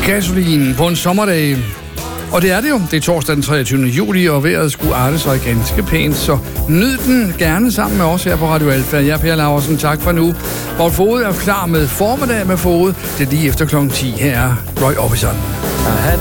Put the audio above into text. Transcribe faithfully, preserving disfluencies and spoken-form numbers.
Gasolin på en sommerdag. Og det er det jo. Det er torsdag den treogtyvende juli, og vejret skulle arte sig ganske pænt, så nyd den gerne sammen med os her på Radio Alfa. Jeg er Per Laursen, tak for nu. Poul Foged er klar med formiddag med Foged. Det er lige efter klokken ti. Her er Roy Orbison.